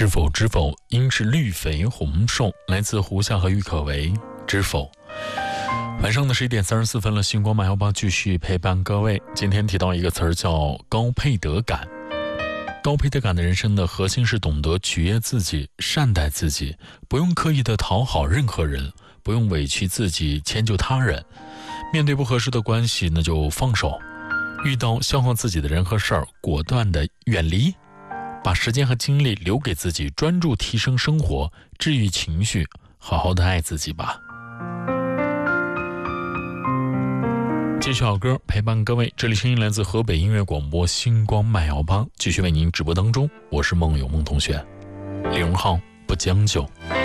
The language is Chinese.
知否知否，应是绿肥红瘦，来自胡夏和郁可唯。知否。晚上的11点34分了，星光马后炮继续陪伴各位。今天提到一个词儿叫高配得感。高配得感的人生的核心是懂得取悦自己，善待自己，不用刻意的讨好任何人，不用委屈自己迁就他人。面对不合适的关系，那就放手；遇到消耗自己的人和事儿，果断的远离。把时间和精力留给自己，专注提升生活，治愈情绪，好好的爱自己吧。继续好歌陪伴各位，这里声音来自河北音乐广播星光麦摇吧，继续为您直播当中，我是梦有梦同学，李荣浩不将就。